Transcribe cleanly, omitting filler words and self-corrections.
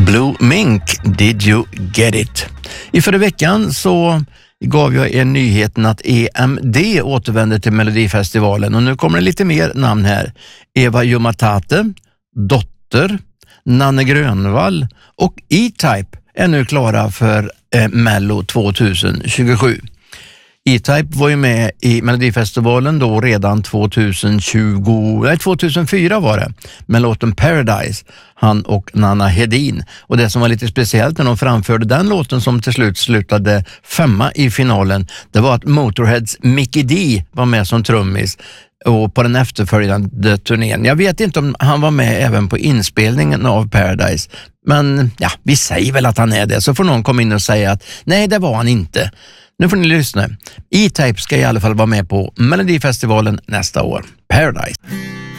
Blue Mink, Did You Get It? I förra veckan så gav jag er nyheten att EMD återvänder till Melodifestivalen och nu kommer det lite mer namn här. Eva Jumatate, Dotter, Nanne Grönvall och E-Type är nu klara för Mello 2027. E-Type var ju med i Melodifestivalen då redan 2004 var det, med låten Paradise, han och Nanna Hedin. Och det som var lite speciellt när de framförde den låten som till slut slutade 5:a i finalen, det var att Motorheads Mickey D var med som trummis och på den efterföljande turnén. Jag vet inte om han var med även på inspelningen av Paradise, men ja, vi säger väl att han är det, så får någon komma in och säga att nej, det var han inte. Nu får ni lyssna. E-Type ska i alla fall vara med på Melodifestivalen nästa år. Paradise.